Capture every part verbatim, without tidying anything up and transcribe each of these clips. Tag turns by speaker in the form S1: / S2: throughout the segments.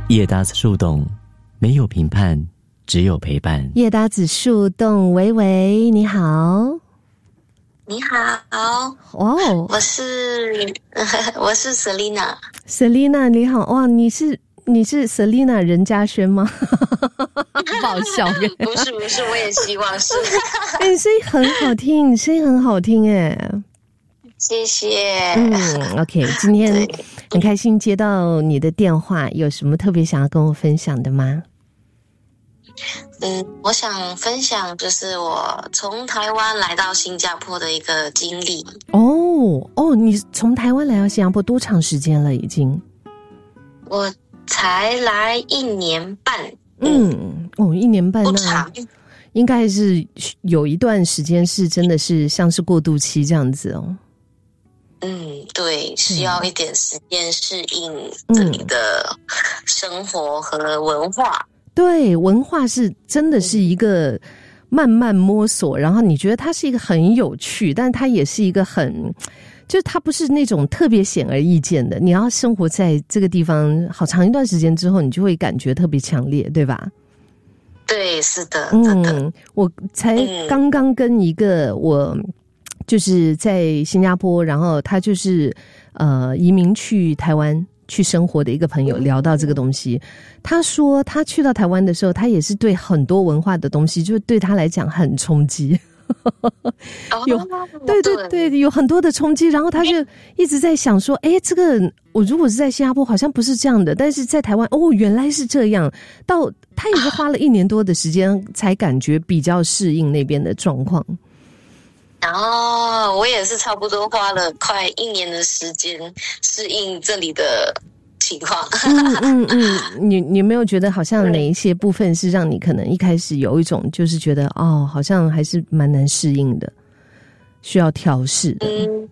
S1: 叶搭子树洞，没有评判，只有陪伴。
S2: 叶搭子树洞，喂喂，你好。
S3: 你好，
S2: 哇哦，
S3: 我是我是 Selina。
S2: Selina 你好，哇，你是你是 Selina 任嘉萱吗？不好笑耶。
S3: 不是不是，我也希望是。
S2: 哎、欸，声音很好听，你声音很好听哎。
S3: 谢谢。
S2: 嗯 ，OK， 今天很开心接到你的电话，有什么特别想要跟我分享的吗？
S3: 嗯，我想分享就是我从台湾来到新加坡的一个经历。
S2: 哦哦，你从台湾来到新加坡多长时间了？已经？
S3: 我才来一年半。
S2: 嗯，嗯哦，一年半
S3: 不长，
S2: 应该是有一段时间是真的是像是过渡期这样子哦。
S3: 嗯，对，需要一点时间适应这里的生活和文化。
S2: 嗯、对，文化是真的是一个慢慢摸索，然后你觉得它是一个很有趣，但它也是一个很，就是它不是那种特别显而易见的。你要生活在这个地方好长一段时间之后，你就会感觉特别强烈，对吧？
S3: 对，是的，真的。
S2: 嗯，我才刚刚跟一个我。就是在新加坡，然后他就是呃移民去台湾去生活的一个朋友聊到这个东西，他说他去到台湾的时候，他也是对很多文化的东西，就对他来讲很冲击。有对对对，有很多的冲击，然后他就一直在想说，哎，这个我如果是在新加坡，好像不是这样的，但是在台湾，哦，原来是这样。到他也是花了一年多的时间，才感觉比较适应那边的状况。
S3: 然后我也是差不多花了快一年的时间适应这里的情况。
S2: 嗯嗯嗯，你你有没有觉得好像哪一些部分是让你可能一开始有一种就是觉得哦，好像还是蛮难适应的，需要调试的？
S3: 嗯，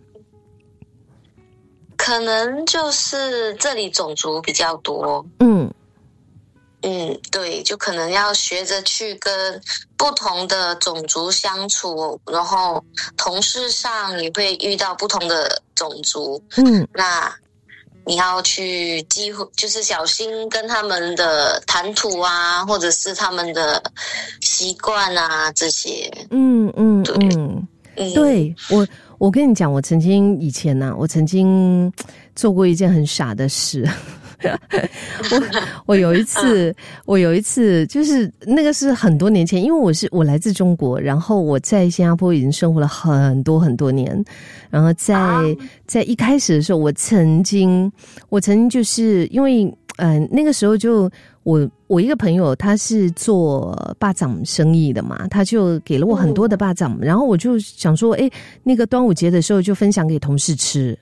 S3: 可能就是这里种族比较多。
S2: 嗯。
S3: 嗯，对，就可能要学着去跟不同的种族相处，然后同事上也会遇到不同的种族。
S2: 嗯，
S3: 那你要去机会就是小心跟他们的谈吐啊，或者是他们的习惯啊这些。嗯
S2: 嗯嗯嗯，对，我我跟你讲，我曾经以前呢、啊，我曾经做过一件很傻的事。我我有一次，我有一次就是那个是很多年前，因为我是我来自中国，然后我在新加坡已经生活了很多很多年，然后在在一开始的时候，我曾经我曾经就是因为嗯、呃、那个时候就我我一个朋友他是做巴掌生意的嘛，他就给了我很多的巴掌，然后我就想说，哎，那个端午节的时候就分享给同事吃。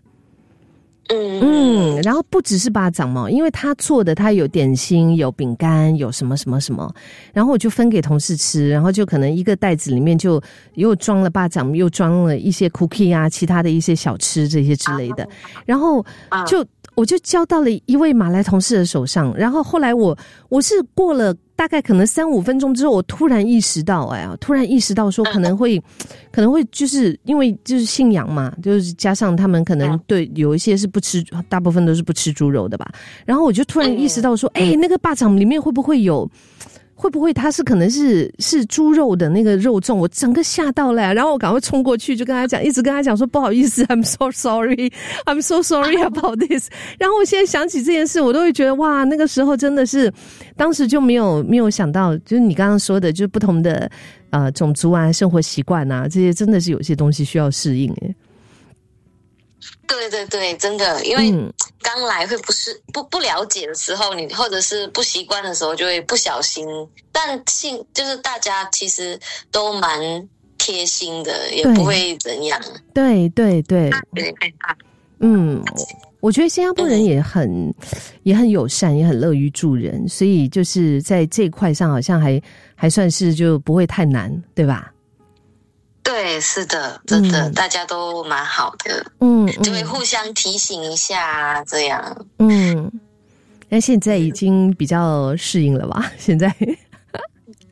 S2: 嗯，然后不只是巴掌嘛，因为他做的他有点心，有饼干，有什么什么什么，然后我就分给同事吃，然后就可能一个袋子里面就又装了巴掌，又装了一些 cookie 啊，其他的一些小吃这些之类的，然后就我就交到了一位马来同事的手上，然后后来我我是过了大概可能三五分钟之后，我突然意识到，哎呀，突然意识到说可能会，可能会就是因为就是信仰嘛，就是加上他们可能对有一些是不吃，大部分都是不吃猪肉的吧。然后我就突然意识到说，哎，那个巴掌里面会不会有？会不会它是可能是是猪肉的那个肉粽？我整个吓到了，然后我赶快冲过去就跟他讲，一直跟他讲说不好意思 ，I'm so sorry, I'm so sorry about this。然后我现在想起这件事，我都会觉得哇，那个时候真的是，当时就没有没有想到，就是你刚刚说的，就是不同的呃种族啊、生活习惯啊，这些真的是有些东西需要适应诶。
S3: 对对对，真的，因为刚来会不是不不了解的时候，你或者是不习惯的时候，就会不小心。但幸就是大家其实都蛮贴心的，也不会怎样。
S2: 对对对，嗯，我觉得新加坡人也很、嗯、也很友善，也很乐于助人，所以就是在这一块上好像还还算是就不会太难，对吧？
S3: 对，是的，真的、嗯、大家都蛮好的，嗯，就会互相提醒一下啊，这样，
S2: 嗯，那现在已经比较适应了吧？现在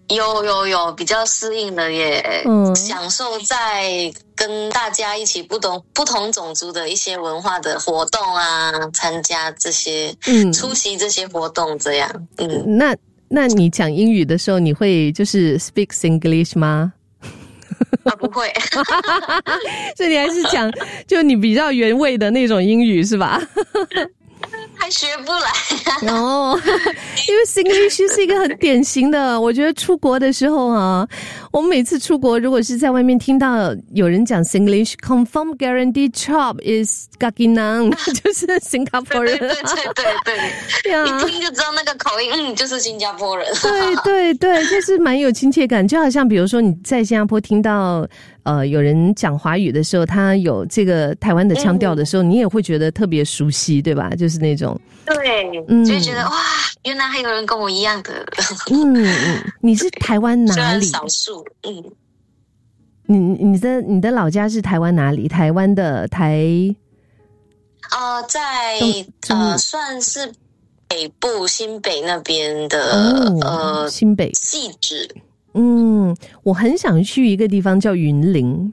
S3: 有有有比较适应了耶，嗯，享受在跟大家一起不同不同种族的一些文化的活动啊，参加这些，嗯，出席这些活动这样，嗯，
S2: 那那你讲英语的时候，你会就是 speak English 吗？
S3: 啊，不会，
S2: 所以你还是讲就你比较原味的那种英语是吧？
S3: 还学不来
S2: 哦，因为 Singlish 是一个很典型的，我觉得出国的时候啊，我们每次出国，如果是在外面听到有人讲 Singlish， confirm guarantee job is Gaginang， 就是 Singapore 人，
S3: 对对对对对，呀，一听就知道那个口音，嗯，就是新加坡人，
S2: 对对对，就是蛮有亲切感，就好像比如说你在新加坡听到呃有人讲华语的时候，他有这个台湾的腔调的时候，嗯，你也会觉得特别熟悉，对吧？就是那种。
S3: 对，嗯，就觉得哇，原来还有人跟我一样的。
S2: 嗯，你是台湾哪里？
S3: 少数，嗯。
S2: 你你的你的老家是台湾哪里？台湾的台，
S3: 呃，在呃算是北部新北那边的，哦，呃
S2: 新北
S3: 汐止。
S2: 嗯，我很想去一个地方叫云林。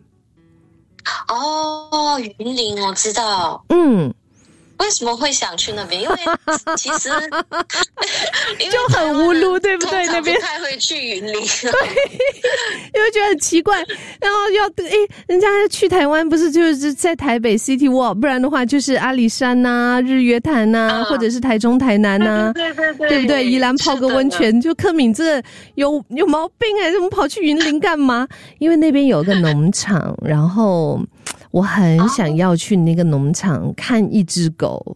S3: 哦，云林我知道。
S2: 嗯。
S3: 为什么会想去那边？因为其实
S2: 就很无路，对不对？那边
S3: 不太会去云林，对，
S2: 因为觉得很奇怪。然后要诶，人家去台湾不是就是在台北 City Walk， 不然的话就是阿里山呐、啊、日月潭呐、啊，或者是台中、台南呐、啊，
S3: 对对对，
S2: 对不对？宜兰泡个温泉，就柯敏这个有有毛病还是我们跑去云林干嘛？因为那边有个农场，然后。我很想要去那个农场看一只狗。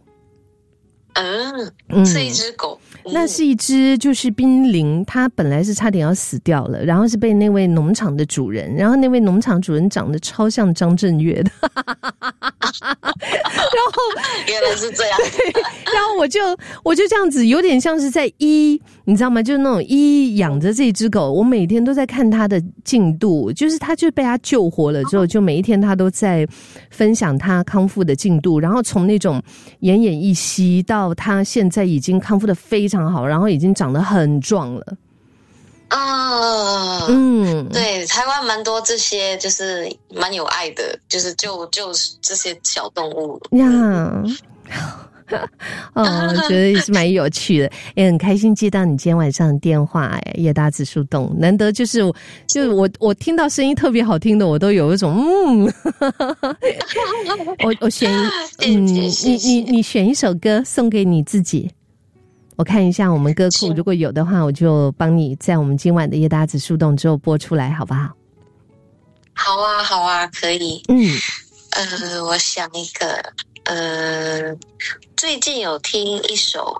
S3: 嗯，是一只狗。嗯，
S2: 那是一只就是濒临，它本来是差点要死掉了，然后是被那位农场的主人，然后那位农场主人长得超像张震岳的，然后
S3: 原来是这样，
S2: 然后我就我就这样子，有点像是在医，你知道吗？就是那种医养着这只狗，我每天都在看它的进度，就是它就被它救活了之后，就每一天它都在分享它康复的进度，然后从那种奄奄一息到它现在已经康复的非常好，然后已经长得很壮了。
S3: 啊，嗯，对，台湾蛮多这些，就是蛮有爱的，就是就就这些小动物
S2: 呀。哦，我觉得也是蛮有趣的，也很开心接到你今天晚上的电话。哎，叶大子树洞，难得就是就是我我听到声音特别好听的，我都有一种嗯，我我选嗯，你你你选一首歌送给你自己。我看一下我们歌库，如果有的话，我就帮你在我们今晚的叶大子树洞之后播出来，好不好？
S3: 好啊，好啊，可以。
S2: 嗯，
S3: 呃，我想一个，呃，最近有听一首，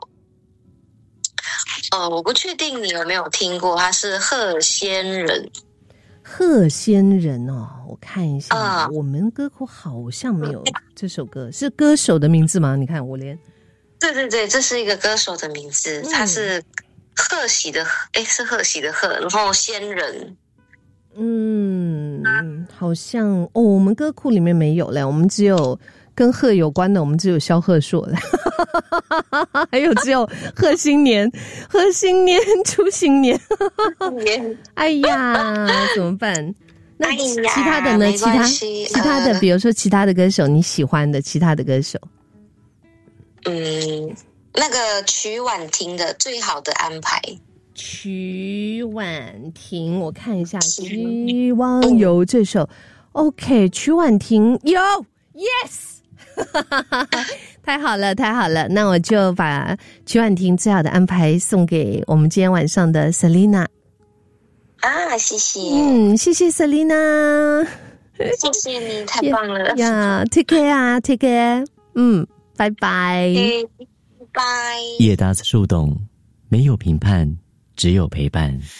S3: 呃，我不确定你有没有听过，它是鹤仙人。
S2: 鹤仙人哦，我看一下，啊，我们歌库好像没有这首歌，是歌手的名字吗？你看我连。
S3: 对对对，这是一个歌手的名字，他是贺喜的，诶，是贺喜的贺，然后仙人。
S2: 嗯，好像哦，我们歌库里面没有嘞，我们只有跟贺有关的，我们只有萧贺硕的，还有只有贺新年、贺新年、出新年。哎呀，怎么办？那其他的呢？其他其他的，比如说其他的歌手，你喜欢的其他的歌手。
S3: 嗯，那个曲婉婷的最好的安排。
S2: 曲婉婷，我看一下，希望有这首。OK， 曲婉婷有 ，Yes， 太好了，太好了，那我就把曲婉婷最好的安排送给我们今天晚上的 Selina。
S3: 啊，谢谢。
S2: 嗯，谢谢 Selina，
S3: 谢谢你，太棒了。
S2: 呀 ，Take care 啊 ，Take care， 嗯。拜拜，
S3: 拜拜。
S1: 叶大子树洞，没有评判，只有陪伴。